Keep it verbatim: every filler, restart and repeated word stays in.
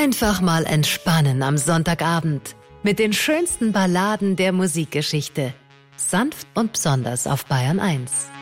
Einfach mal entspannen am Sonntagabend mit den schönsten Balladen der Musikgeschichte. Sanft und besonders auf Bayern eins.